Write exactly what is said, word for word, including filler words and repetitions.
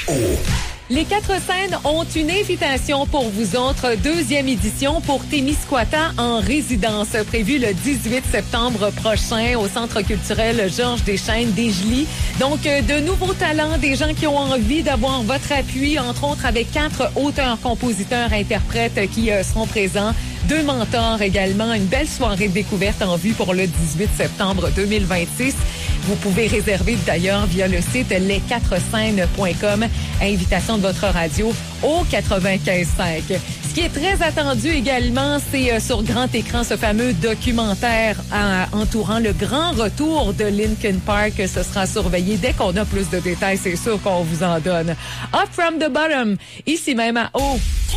O. Les quatre scènes ont une invitation pour vous autres. Deuxième édition pour Témiscouata en résidence, prévue le dix-huit septembre prochain au Centre culturel Georges Deschênes d'Égely. Donc, de nouveaux talents, des gens qui ont envie d'avoir votre appui, entre autres avec quatre auteurs, compositeurs, interprètes qui euh, seront présents. Deux mentors également. Une belle soirée de découverte en vue pour le dix-huit septembre deux mille vingt-six. Vous pouvez réserver d'ailleurs via le site les quatre scènes point com. Invitation de votre radio au quatre-vingt-quinze cinq. Ce qui est très attendu également, c'est euh, sur grand écran ce fameux documentaire euh, entourant le grand retour de Linkin Park. Ce sera surveillé. Dès qu'on a plus de détails, c'est sûr qu'on vous en donne. Up from the bottom, ici même à haut.